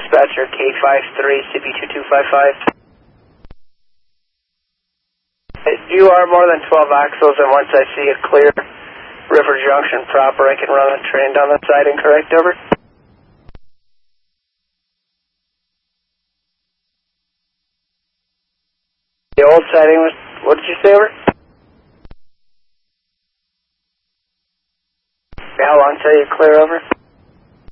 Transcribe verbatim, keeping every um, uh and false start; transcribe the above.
dispatcher, K five three, C B two two five five. You are more than twelve axles, and once I see it clear River Junction proper, I can run a train down the siding, correct, over? The old siding was, what did you say, over? How long till you clear, over?